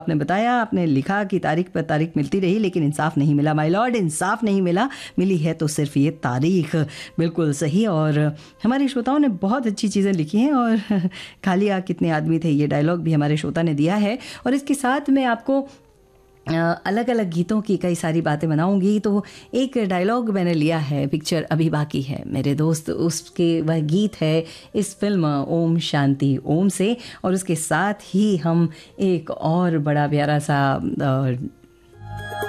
आपने बताया, आपने लिखा कि तारीख पर तारीख मिलती रही लेकिन इंसाफ नहीं मिला। माय लॉर्ड, इंसाफ नहीं मिला, मिली है तो सिर्फ ये तारीख। बिल्कुल सही। और हमारे श्रोताओं ने बहुत अच्छी चीज़ें लिखी हैं। और खाली आ कितने आदमी थे, ये डायलॉग भी हमारे श्रोता ने दिया है। और इसके साथ मैं आपको अलग अलग गीतों की कई सारी बातें बनाऊंगी। तो एक डायलॉग मैंने लिया है, पिक्चर अभी बाकी है मेरे दोस्त, उसके वह गीत है इस फिल्म ओम शांति ओम से। और उसके साथ ही हम एक और बड़ा प्यारा सा